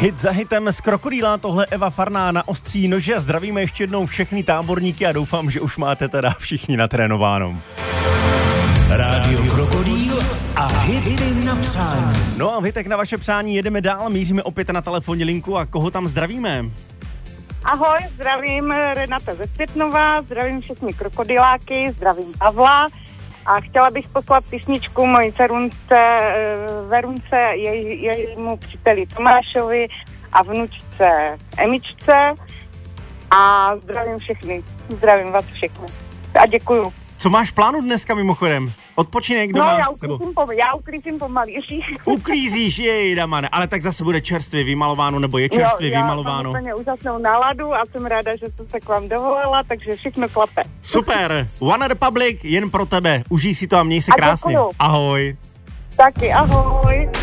Hit za hitem z Krokodýla, tohle Eva Farná na ostří nože. Zdravíme ještě jednou všechny táborníky a doufám, že už máte teda všichni natrénováno. Rádio Krokodýl a hity na přání. No a v hitech na vaše přání jedeme dál, míříme opět na telefonní linku a koho tam zdravíme? Ahoj, zdravím Renata ze Světnova, zdravím všechny krokodýláky, zdravím Pavla a chtěla bych poslat písničku mojí dcerunce Verunce, jejímu příteli Tomášovi a vnučce Emičce a zdravím všechny, zdravím vás všechny a děkuju. Co máš v plánu dneska mimochodem? Odpočinek doma? No, já uklízím pomalý. Uklízíš, jej, Damane, ale tak zase bude čerstvě vymalováno, nebo je čerstvě vymalováno. Já mám úplně úžasnou náladu a jsem ráda, že jsem se k vám dovolila, takže všechno klape. Super, One Republic jen pro tebe, užij si to a měj se krásně. Děkuju. Ahoj. Taky, ahoj.